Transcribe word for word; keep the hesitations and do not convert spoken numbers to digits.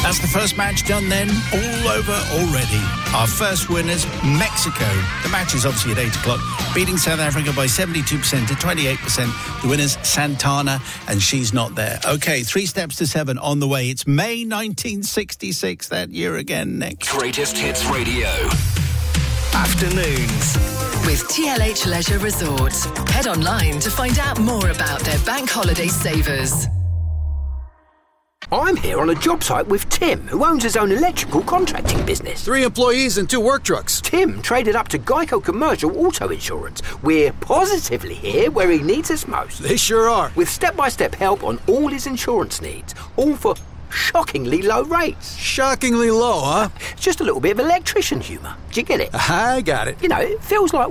That's the first match done then, all over already. Our first winners, Mexico. The match is obviously at eight o'clock, beating South Africa by seventy-two percent to twenty-eight percent. The winner's Santana, and she's not there. OK, three steps to seven on the way. It's May nineteen sixty-six, that year again, next. Greatest Hits Radio. Afternoons. With T L H Leisure Resort. Head online to find out more about their bank holiday savers. I'm here on a job site with Tim, who owns his own electrical contracting business. Three employees and two work trucks. Tim traded up to Geico Commercial Auto Insurance. We're positively here where he needs us most. They sure are. With step-by-step help on all his insurance needs, all for shockingly low rates. Shockingly low, huh? It's just a little bit of electrician humour. Do you get it? I got it. You know, it feels like